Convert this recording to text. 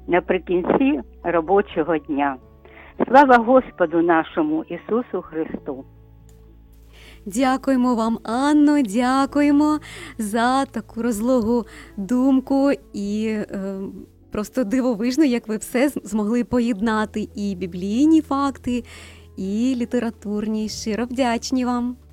наприкінці робочого дня. Слава Господу нашому Ісусу Христу! Дякуємо вам, Анно, дякуємо за таку розлогу думку і просто дивовижно, як ви все змогли поєднати і біблійні факти, і літературні. Щиро вдячні вам.